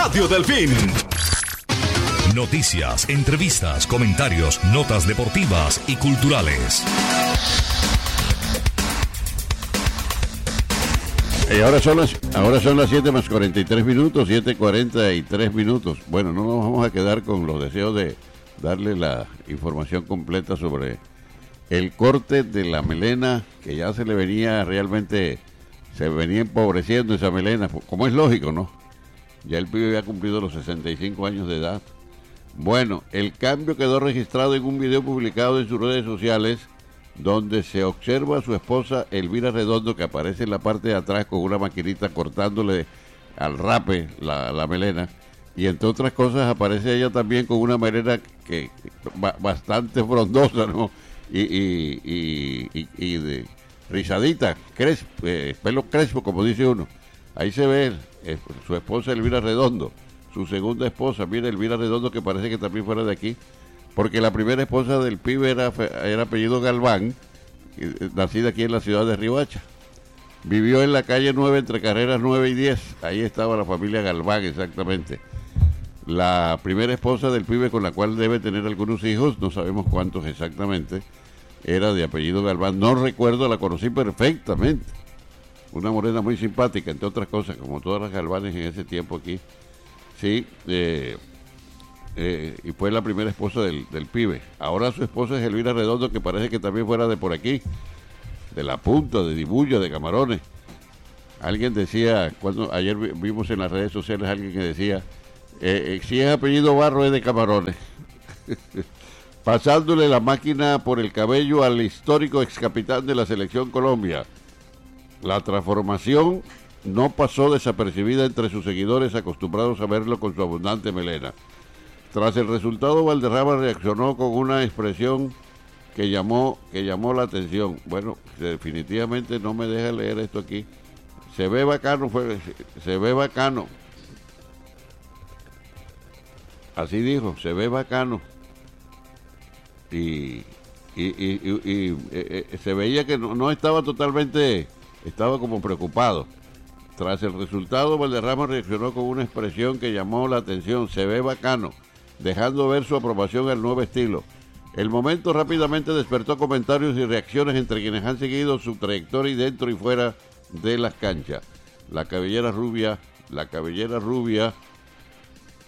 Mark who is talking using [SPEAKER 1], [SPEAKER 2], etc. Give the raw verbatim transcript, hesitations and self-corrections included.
[SPEAKER 1] Radio Delfín.
[SPEAKER 2] Noticias, entrevistas, comentarios, notas deportivas y culturales.
[SPEAKER 3] Y ahora son las ahora son las siete más cuarenta y tres minutos, siete cuarenta y tres minutos. Bueno, no nos vamos a quedar con los deseos de darle la información completa sobre el corte de la melena, que ya se le venía realmente, se venía empobreciendo esa melena, como es lógico, ¿no? Ya el pibe había cumplido los sesenta y cinco años de edad. Bueno, el cambio quedó registrado en un video publicado en sus redes sociales, donde se observa a su esposa Elvira Redondo, que aparece en la parte de atrás con una maquinita cortándole al rape la, la melena, y entre otras cosas aparece ella también con una melena que ba, bastante frondosa, ¿no? Y, y, y, y, y de rizadita, crespo, eh, pelo crespo, como dice uno. Ahí se ve eh, su esposa Elvira Redondo, su segunda esposa, mira, Elvira Redondo, que parece que también fuera de aquí, porque la primera esposa del pibe era, era apellido Galván, nacida aquí en la ciudad de Riohacha. Vivió en la calle nueve, entre carreras nueve y diez. Ahí estaba la familia Galván, exactamente. La primera esposa del pibe, con la cual debe tener algunos hijos, no sabemos cuántos exactamente, era de apellido Galván. No recuerdo, la conocí perfectamente. Una morena muy simpática, entre otras cosas, como todas las Galvanes en ese tiempo aquí. Sí, eh... Eh, y fue la primera esposa del, del pibe. Ahora su esposa es Elvira Redondo, que parece que también fuera de por aquí, de La Punta, de Dibuya, de Camarones. Alguien decía, cuando ayer vimos en las redes sociales alguien que decía, eh, eh, si es apellido Barro es de Camarones. Pasándole la máquina por el cabello al histórico ex capitán de la Selección Colombia. La transformación no pasó desapercibida entre sus seguidores, acostumbrados a verlo con su abundante melena. Tras el resultado, Valderrama reaccionó con una expresión que llamó, que llamó la atención. Bueno, definitivamente no me deja leer esto aquí. Se ve bacano, fue, se ve bacano. Así dijo, se ve bacano. Y, y, y, y, y eh, eh, se veía que no, no estaba totalmente, estaba como preocupado. Tras el resultado, Valderrama reaccionó con una expresión que llamó la atención. Se ve bacano, dejando ver su aprobación al nuevo estilo. El momento rápidamente despertó comentarios y reacciones entre quienes han seguido su trayectoria dentro y fuera de las canchas. La cabellera rubia, la cabellera rubia